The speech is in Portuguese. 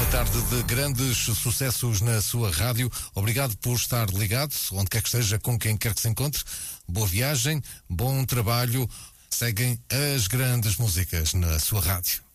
tarde de grandes sucessos na sua rádio. Obrigado por estar ligado, onde quer que esteja, com quem quer que se encontre. Boa viagem, bom trabalho. Seguem as grandes músicas na sua rádio.